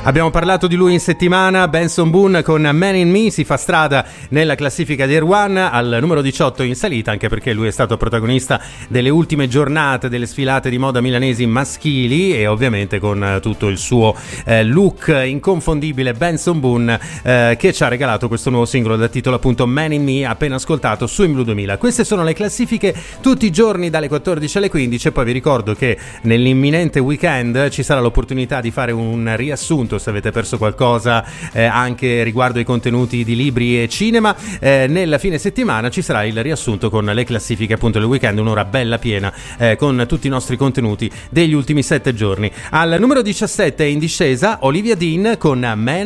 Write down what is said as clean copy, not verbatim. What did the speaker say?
Abbiamo parlato di lui in settimana. Benson Boone con Man in Me si fa strada nella classifica di Air One al numero 18 in salita, anche perché lui è stato protagonista delle ultime giornate delle sfilate di moda milanesi maschili e ovviamente con tutto il suo look inconfondibile. Benson Boone che ci ha regalato questo nuovo singolo dal titolo appunto Man in Me, appena ascoltato su In Blu 2000. Queste sono le classifiche tutti i giorni dalle 14 alle 15 e poi vi ricordo che nell'imminente weekend ci sarà l'opportunità di fare un riassunto se avete perso qualcosa anche riguardo ai contenuti di libri e cinema. Nella fine settimana ci sarà il riassunto con le classifiche appunto del weekend, un'ora bella piena con tutti i nostri contenuti degli ultimi 7 giorni. Al numero 17 in discesa Olivia Dean con Man